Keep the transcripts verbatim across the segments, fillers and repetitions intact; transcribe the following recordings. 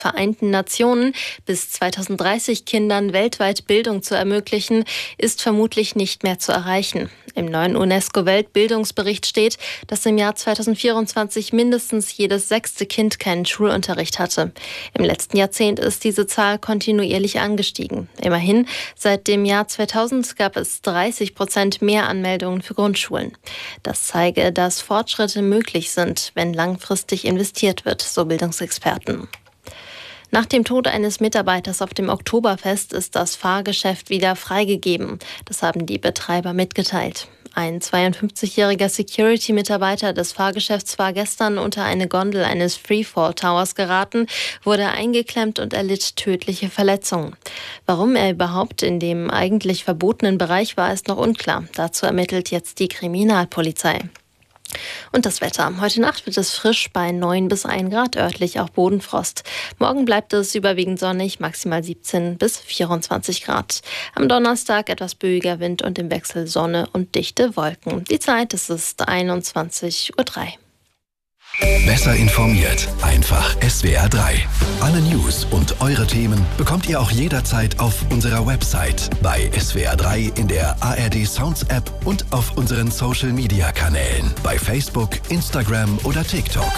Vereinten Nationen, bis zweitausenddreißig Kindern weltweit Bildung zu ermöglichen, ist vermutlich nicht mehr zu erreichen. Im neuen UNESCO-Weltbildungsbericht steht, dass im Jahr zweitausendvierundzwanzig mindestens jedes sechste Kind keinen Schulunterricht hatte. Im letzten Jahrzehnt ist diese Zahl kontinuierlich angestiegen. Immerhin, seit dem Jahr zweitausend gab es dreißig Prozent mehr Anmeldungen für Grundschulen. Das zeige, dass Fortschritte möglich sind, wenn langfristig investiert wird, so Bildungsexperten. Nach dem Tod eines Mitarbeiters auf dem Oktoberfest ist das Fahrgeschäft wieder freigegeben. Das haben die Betreiber mitgeteilt. Ein zweiundfünfzigjähriger Security-Mitarbeiter des Fahrgeschäfts war gestern unter eine Gondel eines Freefall Towers geraten, wurde eingeklemmt und erlitt tödliche Verletzungen. Warum er überhaupt in dem eigentlich verbotenen Bereich war, ist noch unklar. Dazu ermittelt jetzt die Kriminalpolizei. Und das Wetter. Heute Nacht wird es frisch bei neun bis ein Grad, örtlich auch Bodenfrost. Morgen bleibt es überwiegend sonnig, maximal siebzehn bis vierundzwanzig Grad. Am Donnerstag etwas böiger Wind und im Wechsel Sonne und dichte Wolken. Die Zeit, es ist einundzwanzig Uhr drei. Besser informiert, einfach S W R drei. Alle News und eure Themen bekommt ihr auch jederzeit auf unserer Website, bei S W R drei in der A R D Sounds App und auf unseren Social Media Kanälen, bei Facebook, Instagram oder TikTok.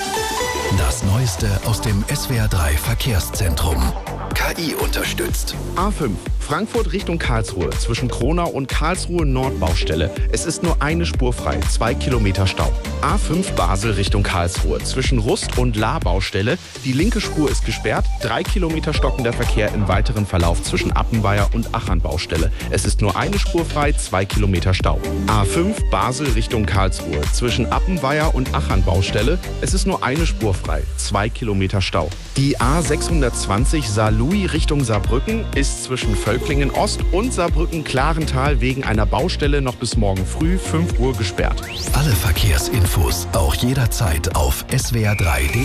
Das Neueste aus dem S W R drei Verkehrszentrum. K I unterstützt. A fünf, Frankfurt Richtung Karlsruhe, zwischen Kronau und Karlsruhe Nordbaustelle. Es ist nur eine Spur frei, zwei Kilometer Stau. A fünf Basel Richtung Karlsruhe, zwischen Rust und Lahr Baustelle. Die linke Spur ist gesperrt, drei Kilometer stockender Verkehr im weiteren Verlauf zwischen Appenweier und Achern Baustelle. Es ist nur eine Spur frei, zwei Kilometer Stau. A fünf Basel Richtung Karlsruhe, zwischen Appenweier und Achern Baustelle. Es ist nur eine Spur frei, zwei Kilometer Stau. Die A sechshundertzwanzig Saarlouis Richtung Saarbrücken ist zwischen Völklingen Ost und Saarbrücken-Klarental wegen einer Baustelle noch bis morgen früh fünf Uhr gesperrt. Alle Verkehrsinfos auch jederzeit auf S W R drei punkt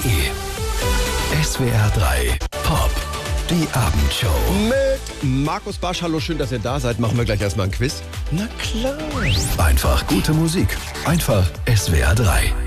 de. S W R drei Pop, die Abendshow. Mit Markus Barsch. Hallo, schön, dass ihr da seid. Machen wir gleich erstmal ein Quiz. Na klar. Einfach gute Musik. Einfach S W R drei.